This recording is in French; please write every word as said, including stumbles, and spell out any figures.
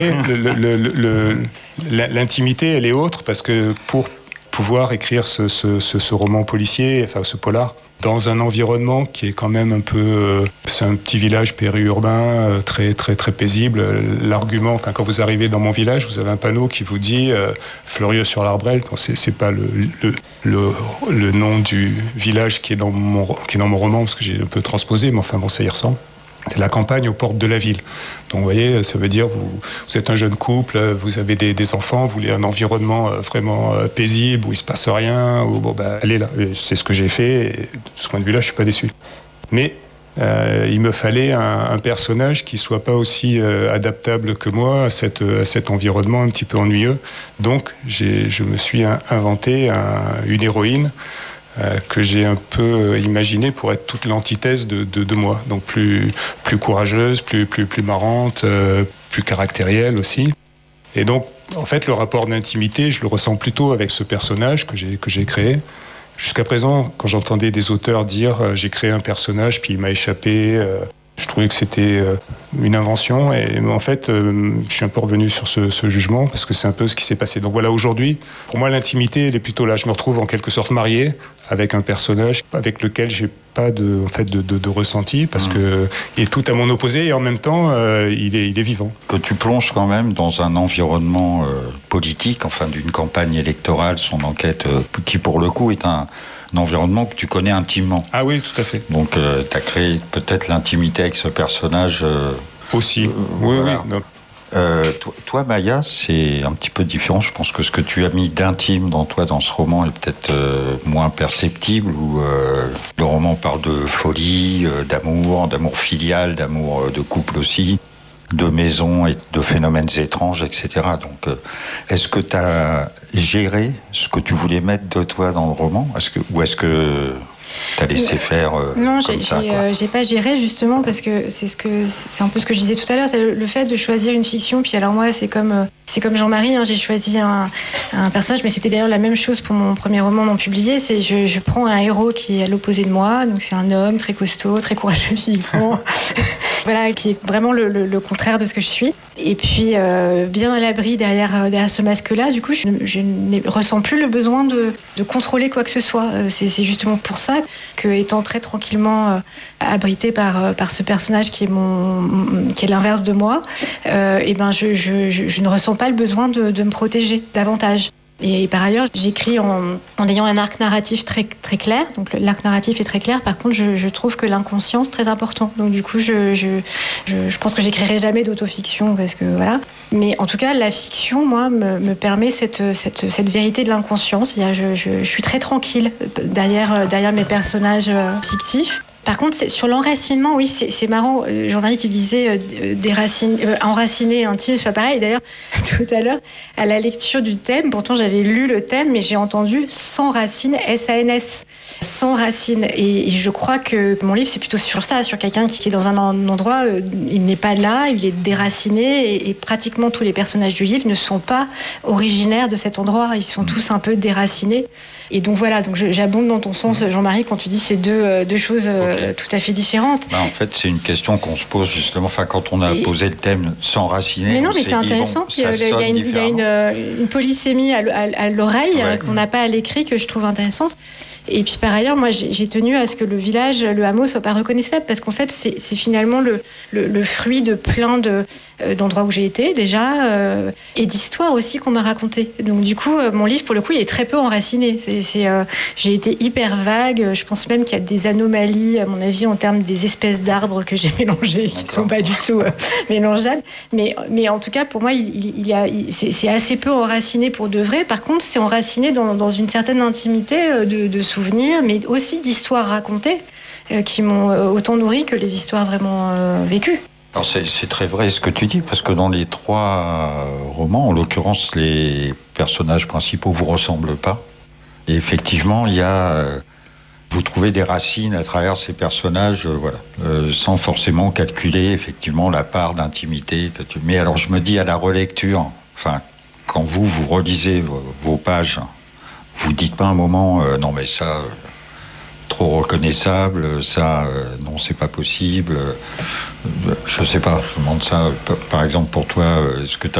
Le, le, le, le, l'intimité, elle est autre parce que pour pouvoir écrire ce, ce, ce, ce roman policier, enfin ce polar, dans un environnement qui est quand même un peu... Euh, c'est un petit village périurbain, euh, très, très, très paisible. L'argument, enfin, quand vous arrivez dans mon village, vous avez un panneau qui vous dit euh, « Fleurieux-sur-l'Arbrelle ». C'est, c'est pas le, le, le, le nom du village qui est, dans mon, qui est dans mon roman, parce que j'ai un peu transposé, mais enfin bon, ça y ressemble. C'est la campagne aux portes de la ville. Donc vous voyez, ça veut dire vous, vous êtes un jeune couple, vous avez des, des enfants, vous voulez un environnement vraiment paisible, où il ne se passe rien, où bon, bah, allez là. Et c'est ce que j'ai fait, et de ce point de vue-là, je ne suis pas déçu. Mais euh, il me fallait un, un personnage qui ne soit pas aussi euh, adaptable que moi à, cette, à cet environnement un petit peu ennuyeux. Donc j'ai, je me suis inventé un, une héroïne Euh, que j'ai un peu imaginé pour être toute l'antithèse de, de, de moi. Donc plus, plus courageuse, plus, plus, plus marrante, euh, plus caractérielle aussi. Et donc, en fait, le rapport d'intimité, je le ressens plutôt avec ce personnage que j'ai, que j'ai créé. Jusqu'à présent, quand j'entendais des auteurs dire euh, « j'ai créé un personnage, puis il m'a échappé euh, », je trouvais que c'était euh, une invention. Et en fait, euh, je suis un peu revenu sur ce, ce jugement, parce que c'est un peu ce qui s'est passé. Donc voilà, aujourd'hui, pour moi, l'intimité, elle est plutôt là. Je me retrouve en quelque sorte marié avec un personnage avec lequel j'ai pas de, en fait, de, de, de ressenti, parce mmh. que il est tout à mon opposé, et en même temps, euh, il est, il est vivant. Que tu plonges quand même dans un environnement euh, politique, enfin d'une campagne électorale, son enquête, euh, qui pour le coup est un... un environnement que tu connais intimement. Ah oui, tout à fait. Donc, euh, tu as créé peut-être l'intimité avec ce personnage. Euh, Aussi, euh, oui, voilà. oui. Euh, toi, toi, Maya, c'est un petit peu différent. Je pense que ce que tu as mis d'intime dans toi, dans ce roman, est peut-être euh, moins perceptible. Où, euh, le roman parle de folie, euh, d'amour, d'amour filial, d'amour euh, de couple aussi, de maison et de phénomènes étranges, et cetera. Donc, euh, est-ce que tu as géré ce que tu voulais mettre de toi dans le roman, est-ce que, ou est-ce que tu as laissé faire euh, Non, comme j'ai, ça, j'ai, quoi. euh, j'ai pas géré justement parce que c'est ce que c'est un peu ce que je disais tout à l'heure, c'est le, le fait de choisir une fiction. Puis alors moi, c'est comme euh, c'est comme Jean-Marie, hein, j'ai choisi un, un personnage, mais c'était d'ailleurs la même chose pour mon premier roman non publié. C'est je, je prends un héros qui est à l'opposé de moi, donc c'est un homme très costaud, très courageux physiquement. Voilà, qui est vraiment le, le, le contraire de ce que je suis. Et puis, euh, bien à l'abri derrière, derrière ce masque-là, du coup, je, je ne ressens plus le besoin de, de contrôler quoi que ce soit. Euh, c'est, c'est justement pour ça que, étant très tranquillement euh, abrité par, par ce personnage qui est, mon, qui est l'inverse de moi, euh, et ben je, je, je, je ne ressens pas le besoin de, de me protéger davantage. Et par ailleurs, j'écris en, en ayant un arc narratif très, très clair. Donc l'arc narratif est très clair. Par contre, je, je trouve que l'inconscient, c'est très important. Donc du coup, je, je, je, je pense que j'écrirai jamais d'autofiction parce que voilà. Mais en tout cas, la fiction, moi, me, me permet cette, cette, cette vérité de l'inconscient. C'est-à-dire, je, je, je suis très tranquille derrière, derrière mes personnages fictifs. Par contre, c'est, sur l'enracinement, oui, c'est, c'est marrant. Euh, Jean-Marie, tu disais euh, des racines, euh, enraciné, intime, c'est pas pareil. D'ailleurs, tout à l'heure, à la lecture du thème, pourtant j'avais lu le thème, mais j'ai entendu sans racines, S A N S, sans racines. Et, et je crois que mon livre, c'est plutôt sur ça, sur quelqu'un qui est dans un endroit, euh, il n'est pas là, il est déraciné, et, et pratiquement tous les personnages du livre ne sont pas originaires de cet endroit. Ils sont tous un peu déracinés. Et donc voilà, donc je, j'abonde dans ton sens, Jean-Marie, quand tu dis ces deux, euh, deux choses euh, okay. tout à fait différentes. Bah, en fait, c'est une question qu'on se pose justement, enfin, quand on a et... posé le thème s'enraciner. Mais non, mais c'est intéressant. Dit, bon, il y a, une, il y a une, une polysémie à, à, à l'oreille ouais. qu'on n'a pas à l'écrit que je trouve intéressante. Et puis par ailleurs, moi, j'ai, j'ai tenu à ce que le village, le hameau, soit pas reconnaissable parce qu'en fait, c'est, c'est finalement le, le, le fruit de plein de, euh, d'endroits où j'ai été déjà euh, et d'histoires aussi qu'on m'a racontées. Donc du coup, euh, mon livre, pour le coup, il est très peu enraciné. C'est, c'est, euh, j'ai été hyper vague. Je pense même qu'il y a des anomalies, à mon avis, en termes des espèces d'arbres que j'ai mélangées, qui ne sont pas du tout euh, mélangeables. Mais, mais en tout cas, pour moi, il, il, il y a, il, c'est, c'est assez peu enraciné pour de vrai. Par contre, c'est enraciné dans, dans une certaine intimité de, de souvenirs, mais aussi d'histoires racontées euh, qui m'ont euh, autant nourri que les histoires vraiment euh, vécues. Alors c'est, c'est très vrai ce que tu dis, parce que dans les trois romans, en l'occurrence, les personnages principaux vous ressemblent pas. Et effectivement, il y a, euh, vous trouvez des racines à travers ces personnages, euh, voilà, euh, sans forcément calculer effectivement la part d'intimité que tu. Mais alors je me dis à la relecture, enfin, quand vous vous relisez vos, vos pages. Vous dites pas un moment, euh, non mais ça, euh, trop reconnaissable, ça, euh, non, c'est pas possible. Euh, je sais pas, je demande ça. Par exemple, pour toi, est-ce que tu